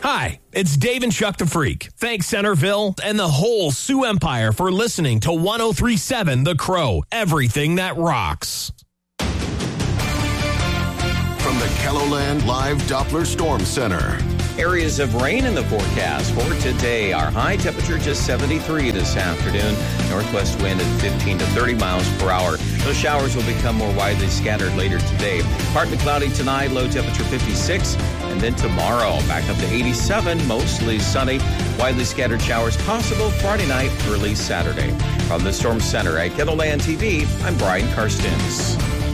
Hi, it's Dave and Chuck the Freak. Thanks, Centerville and the whole Sioux Empire for listening to 103.7 The Crow, everything that rocks. From the KELOLAND Live Doppler Storm Center. Areas of rain in the forecast for today. Our high temperature just 73 this afternoon. Northwest wind at 15 to 30 miles per hour. Those showers will become more widely scattered later today. Partly cloudy tonight, low temperature 56. And then tomorrow, back up to 87, mostly sunny. Widely scattered showers possible Friday night, early Saturday. From the Storm Center at KELOLAND TV, I'm Brian Karstens.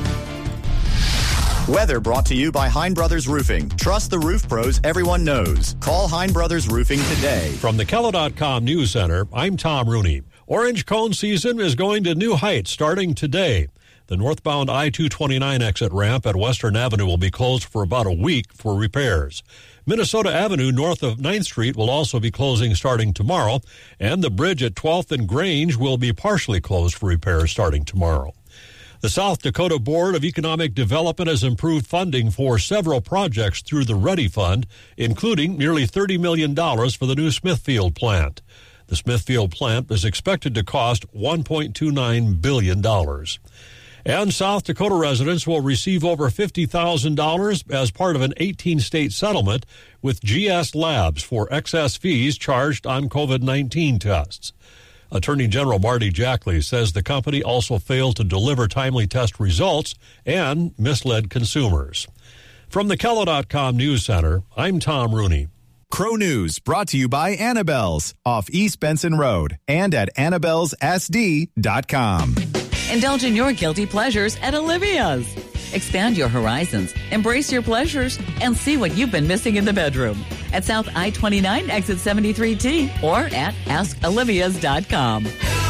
Weather brought to you by Hein Brothers Roofing. Trust the roof pros everyone knows. Call Hein Brothers Roofing today. From the KELO.com News Center, I'm Tom Rooney. Orange cone season is going to new heights starting today. The northbound I-229 exit ramp at Western Avenue will be closed for about a week for repairs. Minnesota Avenue north of 9th Street will also be closing starting tomorrow, and the bridge at 12th and Grange will be partially closed for repairs starting tomorrow. The South Dakota Board of Economic Development has improved funding for several projects through the Ready Fund, including nearly $30 million for the new Smithfield plant. The Smithfield plant is expected to cost $1.29 billion. And South Dakota residents will receive over $50,000 as part of an 18-state settlement with GS Labs for excess fees charged on COVID-19 tests. Attorney General Marty Jackley says the company also failed to deliver timely test results and misled consumers. From the KELO.com News Center, I'm Tom Rooney. Crow News brought to you by Annabelle's off East Benson Road and at Annabelle'sSD.com. Indulge in your guilty pleasures at Olivia's. Expand your horizons, embrace your pleasures, and see what you've been missing in the bedroom. At South I-29, exit 73T, or at AskOlivias.com.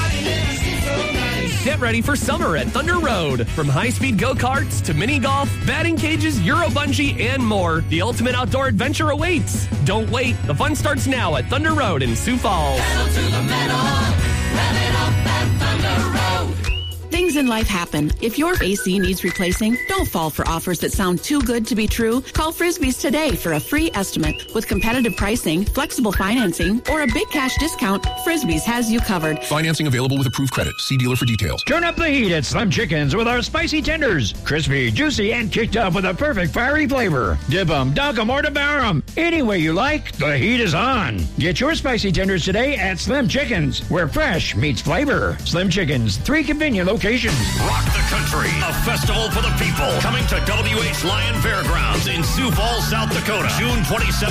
Get ready for summer at Thunder Road. From high-speed go-karts to mini golf, batting cages, Euro bungee, and more, the ultimate outdoor adventure awaits. Don't wait. The fun starts now at Thunder Road in Sioux Falls. Pedal to the metal. Rev it up at Thunder Road. Things in life happen. If your AC needs replacing, don't fall for offers that sound too good to be true. Call Frisbee's today for a free estimate. With competitive pricing, flexible financing, or a big cash discount, Frisbee's has you covered. Financing available with approved credit. See dealer for details. Turn up the heat at Slim Chickens with our spicy tenders. Crispy, juicy, and kicked up with a perfect fiery flavor. Dip 'em, dunk 'em, or devour 'em. Any way you like, the heat is on. Get your spicy tenders today at Slim Chickens, where fresh meets flavor. Slim Chickens, 3 convenient locations. Rock the Country, a festival for the people. Coming to WH Lion Fairgrounds in Sioux Falls, South Dakota, June 27th